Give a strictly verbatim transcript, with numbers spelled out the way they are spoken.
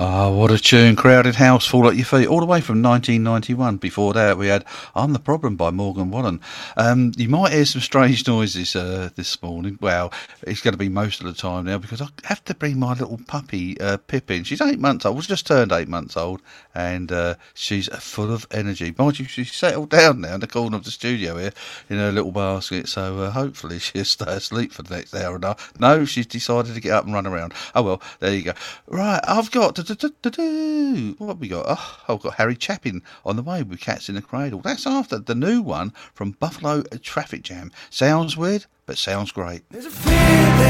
Oh, what a tune. Crowded House, Fall at Your Feet, all the way from nineteen ninety-one. Before that, we had I'm the Problem by Morgan Wallen. Um, you might hear some strange noises uh, this morning. Well, it's going to be most of the time now because I have to bring my little puppy, uh, Pip, in. She's eight months old. She's just turned eight months old, and uh, she's full of energy. Mind you, she's settled down now in the corner of the studio here in her little basket, so uh, hopefully she'll stay asleep for the next hour and a half. No, she's decided to get up and run around. Oh, well, there you go. Right, I've got... What have we got? Oh, I've got Harry Chapin on the way with Cats in the Cradle. That's after the new one from Buffalo Traffic Jam. Sounds weird, but sounds great. There's a feeling